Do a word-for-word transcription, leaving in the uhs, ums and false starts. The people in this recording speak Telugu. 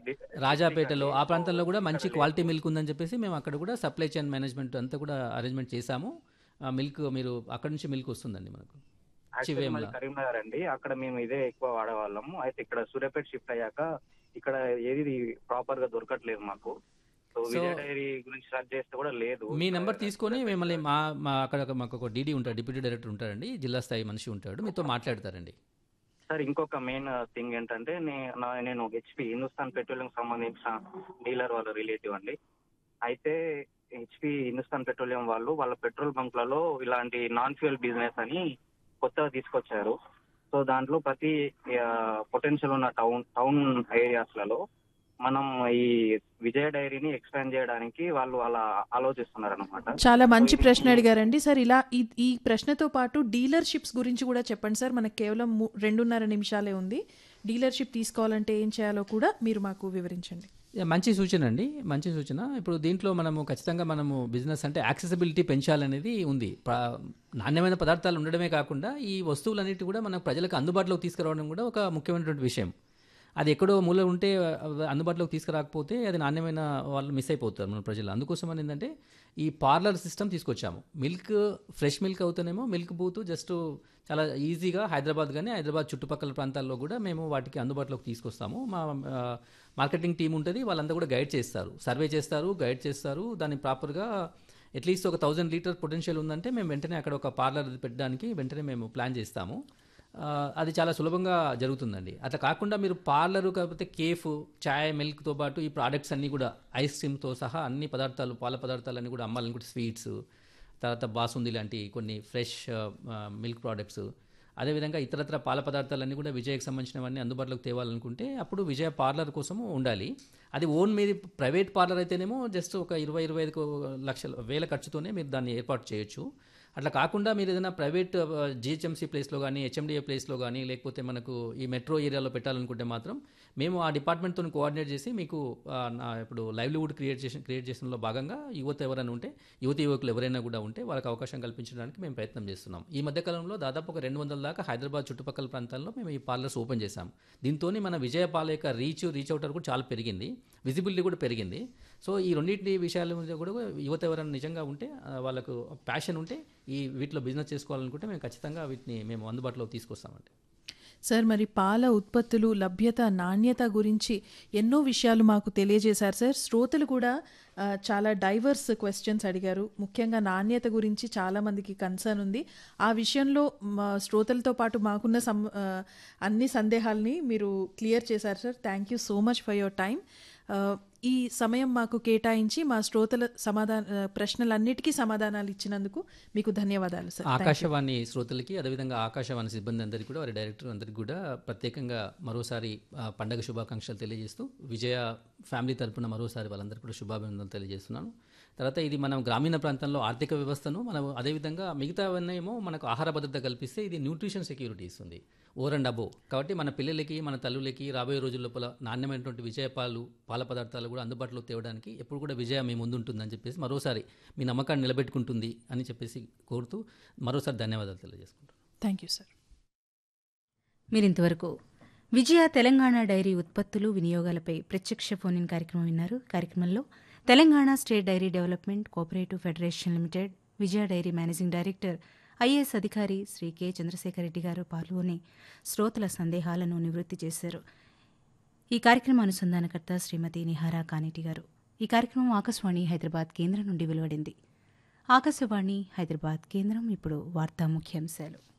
డి- డిస్ట్రిక్ట్ రాజాపేటలో అండి. ఆ సో ప్రాంతంలో కూడా ఇక్కడ మంచి లేదు. క్వాలిటీ మిల్క్ ఉందని చెప్పేసి మేము అక్కడ కూడా సప్లై చైన్ మేనేజ్మెంట్ అంతా కూడా అరేంజ్మెంట్ చేశాము. ఆ మిల్క్ మీరు అక్కడ నుంచి మిల్క్ వస్తుందండి మనకు యాక్చువల్లీ మాది చివేమ్లా. కరీంనగర్ అండి. అక్కడ మేము ఇదే ఎక్కువ వాడేవాళ్ళము. అయితే ఇక్కడ సూర్యాపేట షిఫ్ట్ అయ్యాక ఇక్కడ ఏది ప్రాపర్ గా దొరకట్లేదు మాకు. సో సో విజయ డైరీ గురించి సెర్చ్ చేస్తే కూడా లేదు మీ ఇక్కడ నెంబర్ తీసుకొని సూర్యాపేట. మిమ్మల్ని మా మా అక్కడ మాకు ఒక డీడీ ఉంటాడు, డిప్యూటీ డైరెక్టర్ ఉంటాడండి, జిల్లా స్థాయి మనిషి ఉంటాడు, మీతో మాట్లాడతారండి. సార్ ఇంకొక మెయిన్ థింగ్ ఏంటంటే నే- నా- నేను హెచ్పి హిందుస్థాన్ పెట్రోలియం సంబంధించిన డీలర్ వాళ్ళ రిలేటివ్ అండి. అయితే హెచ్పి హిందుస్థాన్ పెట్రోలియం వాళ్ళు వాళ్ళ పెట్రోల్ బంక్లలో ఇలాంటి నాన్ ఫ్యూయల్ బిజినెస్ అని కొత్తగా తీసుకొచ్చారు. సో దాంట్లో ప్రతి పొటెన్షియల్ ఉన్న టౌన్ టౌన్ ఏరియాస్లలో మనం ఈ విజయ డైరీని ఎక్స్పాండ్ చేయడానికి వాళ్ళు అలా ఆలోచిస్తున్నారు అనమాట. చాలా సో మంచి ఇది ప్రశ్న అడిగారండి సార్. ఇలా ఈ ఈ ప్రశ్నతో పాటు డీలర్షిప్స్ గురించి కూడా చెప్పండి సార్. మనకు కేవలం ము- రెండున్నర నిమిషాలే ఉంది. డీలర్షిప్ తీసుకోవాలంటే ఏం చేయాలో కూడా మీరు మాకు వివరించండి. యా, మంచి సూచన అండి, మంచి సూచన. ఇప్పుడు దీంట్లో మనము ఖచ్చితంగా మనము బిజినెస్ అంటే యాక్సెసిబిలిటీ పెంచాలనేది ఉంది. ప్ర- నాణ్యమైన పదార్థాలు ఉండడమే కాకుండా ఈ వస్తువులన్నిటి కూడా మన ప్రజలకు అందుబాటులోకి తీసుకురావడం కూడా ఒక ముఖ్యమైనటువంటి విషయం. అది ఎక్కడో మూల ఉంటే అవి అందుబాటులోకి తీసుకురాకపోతే అది నాణ్యమైన వాళ్ళు మిస్ అయిపోతారు మన ప్రజలు. అందుకోసం అని ఏంటంటే ఈ పార్లర్ సిస్టమ్ తీసుకొచ్చాము. Milk fresh milk అవుతానేమో milk booth just చాలా ఈజీగా హైదరాబాద్ కానీ హైదరాబాద్ చుట్టుపక్కల ప్రాంతాల్లో కూడా మేము వాటికి అందుబాటులోకి తీసుకొస్తాము. మా ఆ, మార్కెటింగ్ టీం ఉంటుంది, వాళ్ళంతా కూడా గైడ్ చేస్తారు, సర్వే చేస్తారు, గైడ్ చేస్తారు. దాన్ని ప్రాపర్గా అట్లీస్ట్ ఒక థౌజండ్ లీటర్ పొటెన్షియల్ ఉందంటే మేము వెంటనే అక్కడ ఒక పార్లర్ పెట్టడానికి వెంటనే మేము ప్లాన్ చేస్తాము. ఆ, అది చాలా సులభంగా జరుగుతుందండి. అట్లా కాకుండా మీరు పార్లరు కాకపోతే కేఫ్ చాయ్ మిల్క్తో పాటు ఈ ప్రోడక్ట్స్ అన్నీ కూడా ఐస్ క్రీమ్తో సహా అన్ని పదార్థాలు పాల పదార్థాలన్నీ కూడా అమ్మాలనుకుంటే స్వీట్స్, తర్వాత బాసుంది లాంటి కొన్ని ఫ్రెష్ మిల్క్ ప్రోడక్ట్స్, అదేవిధంగా ఇతరత్ర పాల పదార్థాలన్నీ కూడా విజయకు సంబంధించినవన్నీ అందుబాటులోకి తేవాలనుకుంటే అప్పుడు విజయ పార్లర్ కోసము ఉండాలి. అది ఓన్ మీది ప్రైవేట్ పార్లర్ అయితేనేమో జస్ట్ ఒక ఇరవై ఇరవై ఐదు లక్షల వేల ఖర్చుతోనే మీరు దాన్ని ఏర్పాటు చేయొచ్చు. అట్లా కాకుండా మీరు ఏదైనా ప్రైవేట్ జిహెచ్ఎంసీ ప్లేస్లో కానీ హెచ్ఎండిఏ ప్లేస్లో కానీ లేకపోతే మనకు ఈ మెట్రో ఏరియాలో పెట్టాలనుకుంటే మాత్రం మేము ఆ డిపార్ట్మెంట్తో కోఆర్డినేట్ చేసి మీకు ఆ, నా ఇప్పుడు లైవ్లీవుడ్ క్రియేట్ చేసిన క్రియేట్ చేసడంలో భాగంగా యువత ఎవరైనా ఉంటే యువతి యువకులు ఎవరైనా కూడా ఉంటే వాళ్ళకి అవకాశం కల్పించడానికి మేము ప్రయత్నం చేస్తున్నాం. ఈ మధ్యకాలంలో దాదాపు ఒక రెండు వందల దాకా హైదరాబాద్ చుట్టుపక్కల ప్రాంతాల్లో మేము ఈ పార్లర్స్ ఓపెన్ చేశాం. దీంతో మన విజయ పాల యొక్క రీచ్ రీచ్ అవుటర్ కూడా చాలా పెరిగింది, విజిబిలిటీ కూడా పెరిగింది. సో ఈ రెండింటి విషయాల మీద కూడా యువత ఎవరైనా నిజంగా ఉంటే ఆ, వాళ్ళకు ప్యాషన్ ఉంటే ఈ వీటిలో బిజినెస్ చేసుకోవాలనుకుంటే మేము ఖచ్చితంగా వీటిని మేము అందుబాటులో తీసుకొస్తామండి. సార్ మరి పాల ఉత్పత్తులు లభ్యత నాణ్యత గురించి ఎన్నో విషయాలు మాకు తెలియజేశారు సార్. శ్రోతలు కూడా ఆ, చాలా డైవర్స్ క్వశ్చన్స్ అడిగారు. ముఖ్యంగా నాణ్యత గురించి చాలామందికి కన్సర్న్ ఉంది. ఆ విషయంలో మా శ్రోతలతో పాటు మాకున్న సం ఆ, అన్ని సందేహాల్ని మీరు క్లియర్ చేశారు sir. Thank you so much for your time. ఈ సమయం మాకు కేటాయించి మా శ్రోతల సమాధాన ఆ, ప్రశ్నలన్నిటికీ సమాధానాలు ఇచ్చినందుకు మీకు ధన్యవాదాలు సార్. Thank you. ఆకాశవాణి శ్రోతలకి అదేవిధంగా ఆకాశవాణి సిబ్బంది అందరికీ కూడా వారి డైరెక్టర్ అందరికీ కూడా ప్రత్యేకంగా మరోసారి ఆ, పండగ శుభాకాంక్షలు తెలియజేస్తూ విజయ ఫ్యామిలీ తరపున మరోసారి వాళ్ళందరికీ కూడా శుభాభినందనలు తెలియజేస్తున్నాను. తర్వాత ఇది మనం గ్రామీణ ప్రాంతంలో ఆర్థిక వ్యవస్థను మనం అదేవిధంగా మిగతావన్నేమో మనకు ఆహార భద్రత కల్పిస్తే ఇది న్యూట్రిషన్ సెక్యూరిటీ ఇస్తుంది ఓవర్ అండ్ అబోవ్. కాబట్టి మన పిల్లలకి మన తల్లులకి రాబోయే రోజుల లోపల నాణ్యమైనటువంటి విజయ పాలు పాల పదార్థాలు కూడా అందుబాటులో తేవడానికి ఎప్పుడు కూడా విజయ మీ ముందుంటుందని చెప్పేసి మరోసారి మీ నమ్మకాన్ని నిలబెట్టుకుంటుంది అని చెప్పేసి కోరుతూ మరోసారి ధన్యవాదాలు తెలియజేసుకుంటాను. Thank you sir. మీరింతవరకు విజయ తెలంగాణ డైరీ ఉత్పత్తులు వినియోగాలపై ప్రత్యక్ష ఫోన్ ఇన్ కార్యక్రమం విన్నారు. కార్యక్రమంలో Telangana state dairy development cooperative federation limited విజయ డైరీ మేనేజింగ్ డైరెక్టర్ ఐఏఎస్ అధికారి శ్రీ కె చంద్రశేఖర్ రెడ్డి గారు పాల్గొని శ్రోతల సందేహాలను నివృత్తి చేశారు. ఈ కార్యక్రమ అనుసంధానకర్త శ్రీమతి నిహారా కానేటి గారు. ఈ కార్యక్రమం ఆకాశవాణి హైదరాబాద్ కేంద్రం నుండి వెలువడింది. ఆకాశవాణి హైదరాబాద్ కేంద్రం ఇప్పుడు వార్తా ముఖ్యాంశాలు.